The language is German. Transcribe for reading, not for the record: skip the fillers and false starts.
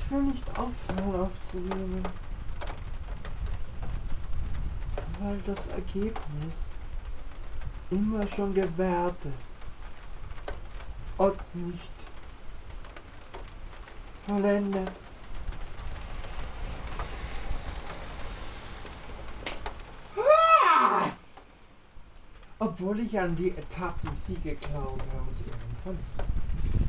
Ich will nicht aufhören aufzunehmen, weil das Ergebnis immer schon gewertet und nicht vollendet. Obwohl ich an die Etappensiege glaube und irgendwann